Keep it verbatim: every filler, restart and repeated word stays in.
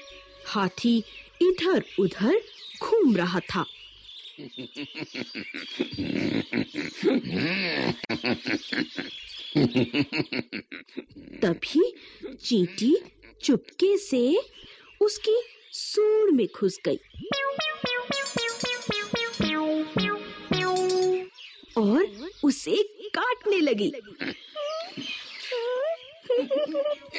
हाथी इधर उधर घूम रहा था। तभी चींटी चुपके से उसकी सूंड में घुस गई और उसे काटने लगी।